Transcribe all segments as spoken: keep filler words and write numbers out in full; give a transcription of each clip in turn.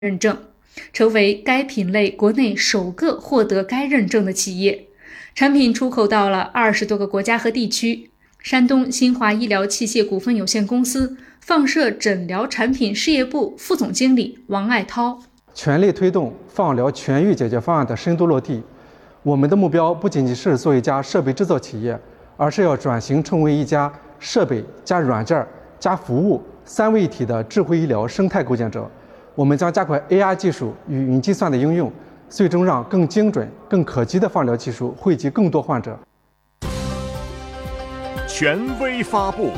认证，成为该品类国内首个获得该认证的企业。产品出口到了二十多个国家和地区。山东新华医疗器械股份有限公司放射诊疗产品事业部副总经理王爱涛： 全力推动放疗全域解决方案的深度落地。我们的目标不仅仅是做一家设备制造企业，而是要转型成为一家设备加软件加服务三位一体的智慧医疗生态构建者。我们将加快 A I 技术与云计算的应用，最终让更精准、更可及的放疗技术惠及更多患者。 权威发布。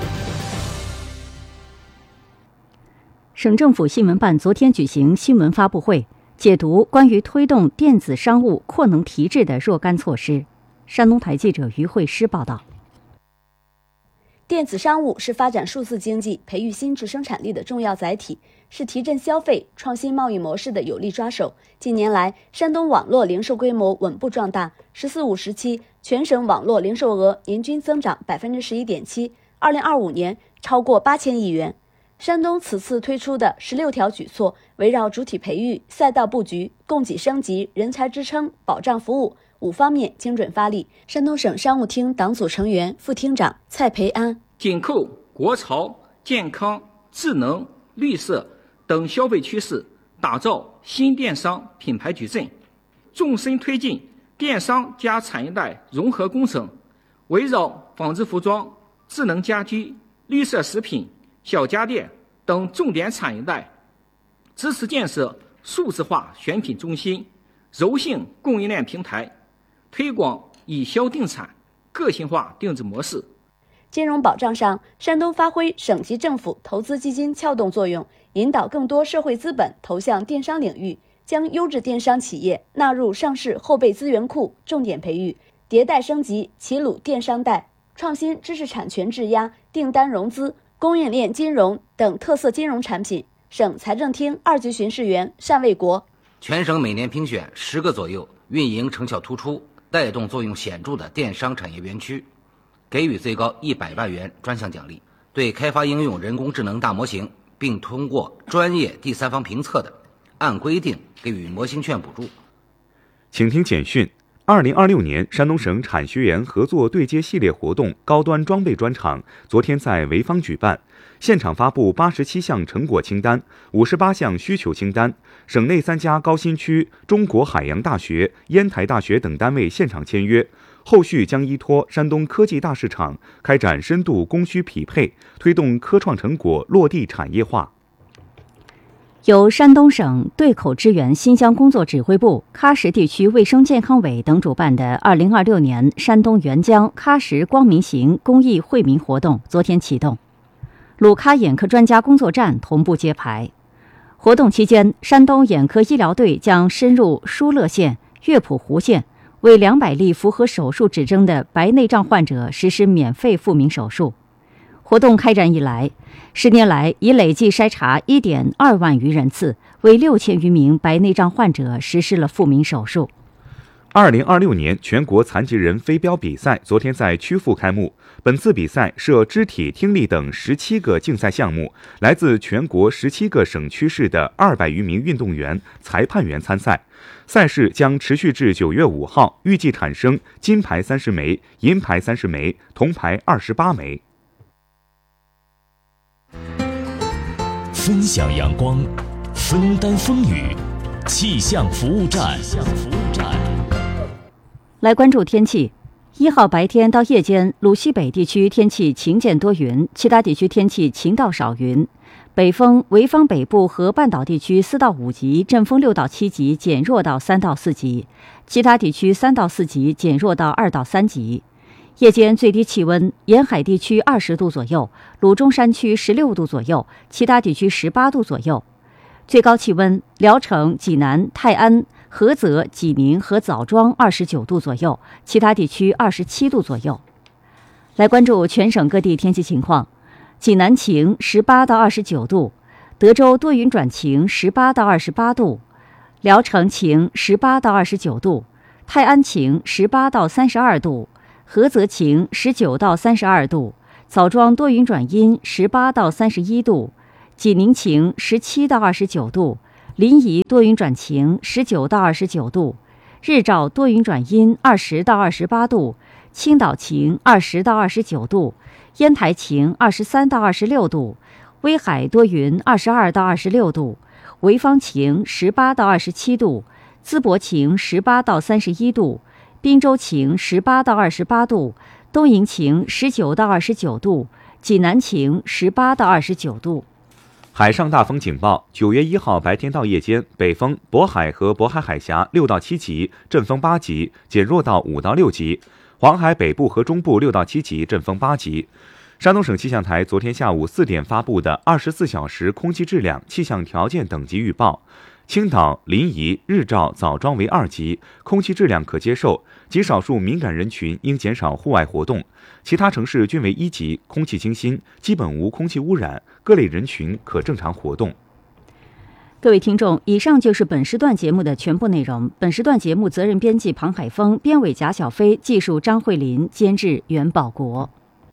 省政府新闻办昨天举行新闻发布会，解读关于推动电子商务扩能提质的若干措施。山东台记者于慧诗报道。 电子商务是发展数字经济、培育新质生产力的重要载体，是提振消费、创新贸易模式的有力抓手。近年来，山东网络零售规模稳步壮大，“十四五”时期全省网络零售额年均增长百分之十一点七，二零二五年超过八千亿元。山东此次推出的十六条举措，围绕主体培育、赛道布局、供给升级、人才支撑、保障服务五方面精准发力。山东省商务厅党组成员、副厅长蔡培安： 紧扣国潮、健康、智能、绿色等消费趋势，打造新电商品牌矩阵，纵深推进电商加产业带融合工程，围绕纺织服装、智能家居、绿色食品、小家电等重点产业带，支持建设数字化选品中心、柔性供应链平台，推广以销定产、个性化定制模式。 金融保障上，山东发挥省级政府投资基金撬动作用，引导更多社会资本投向电商领域，将优质电商企业纳入上市后备资源库，重点培育、迭代升级齐鲁电商带，创新知识产权质押、订单融资、供应链金融等特色金融产品。省财政厅二级巡视员单卫国： 全省每年评选十个左右运营成效突出、带动作用显著的电商产业园区，给予最高一百万元专项奖励。对开发应用人工智能大模型并通过专业第三方评测的，按规定给予模型券补助。 请听简讯。二零二六年山东省产学研合作对接系列活动高端装备专场昨天在潍坊举办，现场发布八十七项成果清单、五十八项需求清单。省内三家高新区中国海洋大学、烟台大学等单位现场签约，后续将依托山东科技大市场，开展深度供需匹配，推动科创成果落地产业化。 由山东省对口支援新疆工作指挥部、喀什地区卫生健康委等主办的二零二六年山东援疆喀什光明行公益惠民活动昨天启动，鲁喀眼科专家工作站同步揭牌。活动期间，山东眼科医疗队将深入疏勒县、乐浦湖县，为两百例符合手术指征的白内障患者实施免费复明手术。活动开展以来，十年来已累计筛查一点二万余人次，为六千余名白内障患者实施了复明手术。 二零二六年全国残疾人飞镖比赛昨天在曲阜开幕。本次比赛设肢体、听力等十七个竞赛项目，来自全国十七个省区市的二百余名运动员、裁判员参赛。赛事将持续至九月五号，预计产生金牌三十枚、银牌三十枚、铜牌二十八枚。 分享阳光，分担风雨，气象服务站。 来关注天气。一号白天到夜间，鲁西北地区天气晴间多云，其他地区天气晴到少云。北风，潍坊北部和半岛地区四到五级，阵风六到七级，减弱到三到四级；其他地区三到四级，减弱到二到三级。夜间最低气温，沿海地区二十度左右，鲁中山区十六度左右，其他地区十八度左右。最高气温，聊城、济南、泰安、菏泽、济宁和枣庄二十九度左右，其他地区二十七度左右。来关注全省各地天气情况：济南晴，十八到二十九度；德州多云转晴，十八到二十八度；聊城晴，十八到二十九度；泰安晴，十八到三十二度；菏泽晴，十九到三十二度；枣庄多云转阴，十八到三十一度；济宁晴，十七到二十九度； 临沂多云转晴，十九到二十九度；日照多云转阴，二十到二十八度；青岛晴，二十到二十九度；烟台晴，二十三到二十六度；威海多云，二十二到二十六度；潍坊晴，十八到二十七度；淄博晴，十八到三十一度；滨州晴，十八到二十八度；东营晴，十九到二十九度；济南晴，十八到二十九度。 海上大风警报：九月一号白天到夜间，北风渤海和渤海海峡六到七级，阵风八级，减弱到五到六级；黄海北部和中部六到七级，阵风八级。山东省气象台昨天下午四点发布的二十四小时空气质量气象条件等级预报：青岛、临沂日照早庄为二级，空气质量可接受，极少数敏感人群应减少户外活动；其他城市均为一级，空气清新，基本无空气污染，各类人群可正常活动。 各位听众，以上就是本时段节目的全部内容。本时段节目责任编辑庞海峰，编委贾小飞，技术张慧林，监制袁保国。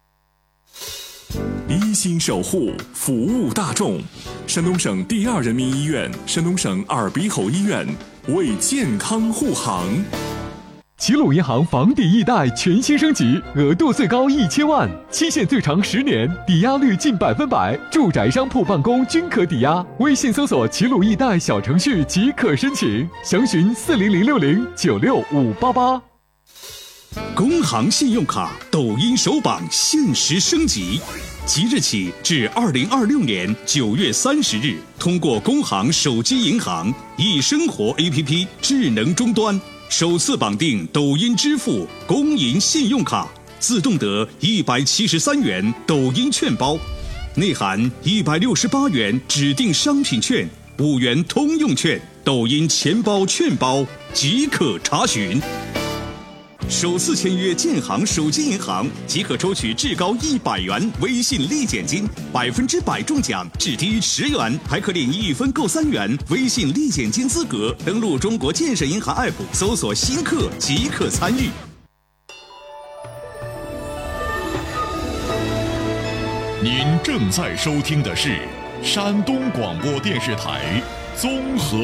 一心守护服务大众，山东省第二人民医院、山东省耳鼻喉医院为健康护航。齐鲁银行房抵易贷全新升级，额度最高一千万，期限最长十年，抵押率近百分百，住宅、商铺、办公均可抵押。微信搜索齐鲁易贷小程序即可申请，详询四零零六零九六五八八。工行信用卡抖音首榜限时升级，即日起至二零二六年九月三十日，通过工行手机银行易生活 A P P 智能终端首次绑定抖音支付工银信用卡，自动得一百七十三元抖音券包，内含一百六十八元指定商品券、五元通用券、抖音钱包券包，即可查询。首次签约建行手机银行即可抽取至高一百元微信立减金，百分之百中奖，至低十元，还可领一分购三元微信立减金资格。登录中国建设银行 A P P 搜索新客即可参与。 您正在收听的是山东广播电视台综合